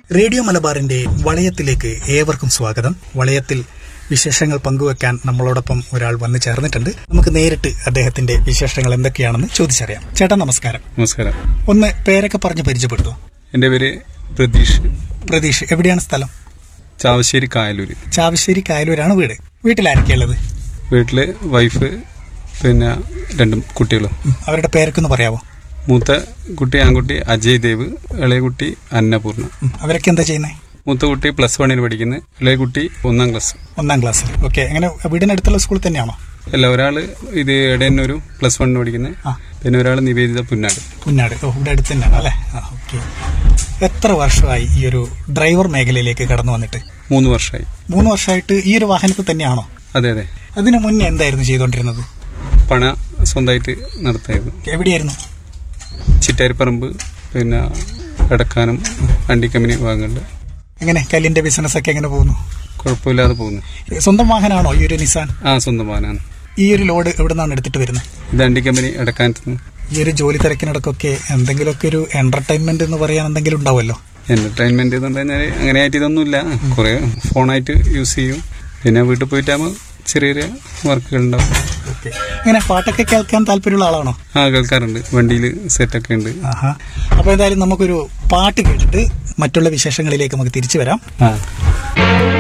Radio മലബാറിന്റെ വളയത്തിലേക്ക് ഏവർക്കും സ്വാഗതം. വളയത്തിൽ വിശേഷങ്ങൾ പങ്കുവെക്കാൻ നമ്മളോടൊപ്പം ഒരാൾ വന്നു ചേർന്നിട്ടുണ്ട്. നമുക്ക് നേരിട്ട് അദ്ദേഹത്തിന്റെ വിശേഷങ്ങൾ എന്തൊക്കെയാണെന്ന് ചോദിച്ചറിയാം. ചേട്ടാ നമസ്കാരം. നമസ്കാരം. ഒന്ന് പേരൊക്കെ പറഞ്ഞ് പരിചയപ്പെട്ടു. എന്റെ പേര് പ്രതീഷ്. പ്രതീഷ്, എവിടെയാണ് സ്ഥലം? ചാവശ്ശേരി കായലൂര്. ചാവശ്ശേരി കായലൂരാണ് വീട്. വീട്ടിലാരൊക്കെയുള്ളത്? വീട്ടില് വൈഫ്, പിന്നെ 2 കുട്ടികളും. അവരുടെ പേരൊക്കെ ഒന്ന് പറയാമോ? മൂത്ത കുട്ടി ആൺകുട്ടി അജയ് ദേവ്, ഇളയ കുട്ടി അന്നപൂർണ. അവരൊക്കെ എന്താ ചെയ്യുന്നത്? മൂത്ത കുട്ടി +1 പഠിക്കുന്നത്, ഇളയ കുട്ടി 1ാം ക്ലാസ്. 1ാം ക്ലാസ്സിൽ. ഓക്കെ. എങ്ങനെ വീടിനടുത്തുള്ള സ്കൂളിൽ തന്നെയാണോ? അല്ല, ഒരാള് ഇത് എടയന്നൂർ +1 പഠിക്കുന്നത്, പിന്നെ ഒരാള് നിവേദിത പുന്നാട്. ഇവിടെ അടുത്ത് തന്നെയാണ് അല്ലേ? ഓക്കെ. എത്ര വർഷമായി ഈ ഒരു ഡ്രൈവർ മേഖലയിലേക്ക് കടന്നു വന്നിട്ട്? 3 വർഷമായി. 3 വർഷമായിട്ട് ഈ ഒരു വാഹനത്തിൽ തന്നെയാണോ? അതെ അതെ. അതിനു മുന്നേ എന്തായിരുന്നു ചെയ്തോണ്ടിരുന്നത്? പണ സ്വന്തമായിട്ട് നടത്തായിരുന്നു. എവിടെയായിരുന്നു? ചിറ്റാരിപ്പറമ്പ്, പിന്നെ എടക്കാനം വണ്ടിക്കമ്പനി ഭാഗങ്ങളിൽ. എങ്ങനെ കല്ലിന്റെ ബിസിനസ് ഒക്കെ എങ്ങനെ പോകുന്നു? കുഴപ്പമില്ലാതെ പോകുന്നു. സ്വന്തം വാഹനമാണോ ഈ ഒരു നിസാൻ? സ്വന്തം വാഹനമാണ്. ഈ ഒരു ലോഡ് എവിടെ നിന്നാണ് എടുത്തിട്ട് വരുന്നത്? ഇത് വണ്ടിക്കമ്പനി എടക്കാനത്ത്. ഈ ഒരു ജോലി തിരക്കിനിടക്കൊക്കെ എന്തെങ്കിലുമൊക്കെ ഒരു എന്റർടൈൻമെന്റ് എന്ന് പറയാൻ എന്തെങ്കിലും ഉണ്ടാവുമല്ലോ? എന്റർടൈൻമെന്റ് എന്ന് പറഞ്ഞാൽ അങ്ങനെയായിട്ട് ഇതൊന്നുമില്ല. കുറെ ഫോണായിട്ട് യൂസ് ചെയ്യും. പിന്നെ വീട്ടിൽ പോയിട്ടാകുമ്പോൾ ചെറിയ ചെറിയ വർക്കുകൾ ഉണ്ടാവും. ഇങ്ങനെ പാട്ടൊക്കെ കേൾക്കാൻ താല്പര്യമുള്ള ആളാണോ? കേൾക്കാറുണ്ട്. വണ്ടിയിൽ സെറ്റൊക്കെ ഉണ്ട്. അപ്പൊ എന്തായാലും നമുക്കൊരു പാട്ട് കേട്ടിട്ട് മറ്റുള്ള വിശേഷങ്ങളിലേക്ക് നമുക്ക് തിരിച്ചു വരാം.